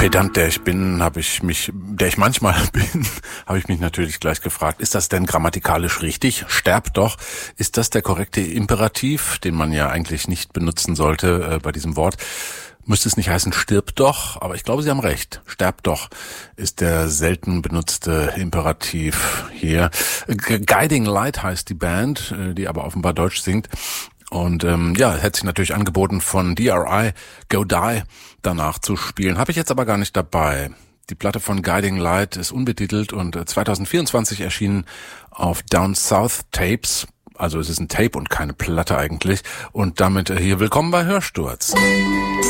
Pedant, der ich manchmal bin, habe ich mich natürlich gleich gefragt, ist das denn grammatikalisch richtig? Sterb doch. Ist das der korrekte Imperativ, den man ja eigentlich nicht benutzen sollte bei diesem Wort? Müsste es nicht heißen, stirb doch? Aber ich glaube, Sie haben recht. Sterb doch ist der selten benutzte Imperativ hier. Guiding Light heißt die Band, die aber offenbar Deutsch singt. Und hätte sich natürlich angeboten, von DRI, Go Die, danach zu spielen. Habe ich jetzt aber gar nicht dabei. Die Platte von Guiding Light ist unbetitelt und 2024 erschienen auf Down South Tapes. Also es ist ein Tape und keine Platte eigentlich. Und damit hier willkommen bei Hörsturz.